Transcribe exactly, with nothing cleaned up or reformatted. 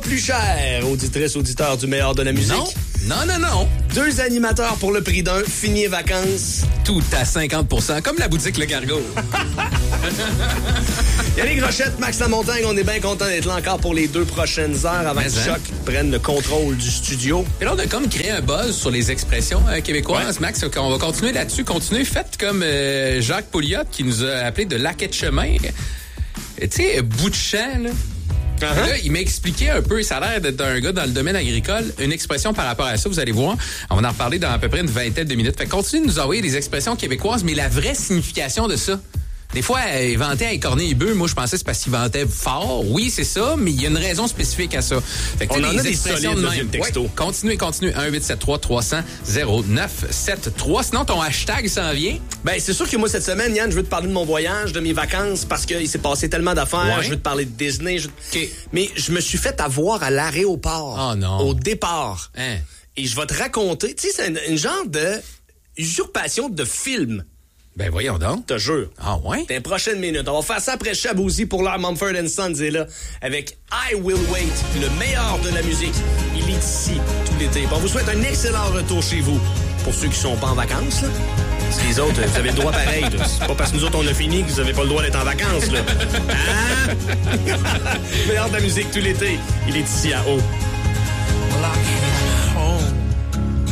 plus cher, auditrice, auditeur du meilleur de la musique. Non, non, non, non. Deux animateurs pour le prix d'un, fini vacances. Tout à cinquante pour cent, comme la boutique Le Cargo. Yannick Rochette, Max Lamontagne, on est bien content d'être là encore pour les deux prochaines heures avant Mais que hein? Choc prenne le contrôle du studio. Et là, on a comme créé un buzz sur les expressions euh, québécoises, ouais. Max. On va continuer là-dessus. Continuez. Faites comme euh, Jacques Pouliot qui nous a appelé de laquais de chemin. Tu sais, bout de champ, là. Uh-huh. Là, il m'a expliqué un peu, ça a l'air d'être un gars dans le domaine agricole, une expression par rapport à ça, vous allez voir. On va en reparler dans à peu près une vingtaine de minutes. Fait que continuez de nous envoyer des expressions québécoises, mais la vraie signification de ça. Des fois, il vantait à écorner les bœufs. Moi, je pensais que c'est parce qu'il vantait fort. Oui, c'est ça, mais il y a une raison spécifique à ça. Fait que, on en les a des expressions solides, de même. texto. Ouais, continuez, continuez. un huit sept trois trois cents zéro neuf sept trois. Sinon, ton hashtag s'en vient. Ben, c'est sûr que moi, cette semaine, Yann, je veux te parler de mon voyage, de mes vacances, parce qu'il s'est passé tellement d'affaires. Ouais. Je veux te parler de Disney. Je... Okay. Mais je me suis fait avoir à l'aéroport. Oh non. Au départ. Hein? Et je vais te raconter, tu sais, c'est une, une genre de usurpation de film. Ben voyons donc. Je te jure. Ah ouais? Dans les prochaines minutes. On va faire ça après Shaboozy pour l'heure Mumford and Sons est là avec I Will Wait, le meilleur de la musique. Il est ici tout l'été. Bon, on vous souhaite un excellent retour chez vous. Pour ceux qui sont pas en vacances, là. Parce que les autres, vous avez le droit pareil. Là. C'est pas parce que nous autres, on a fini que vous avez pas le droit d'être en vacances, là. Hein? Meilleur de la musique tout l'été. Il est ici à haut. Well,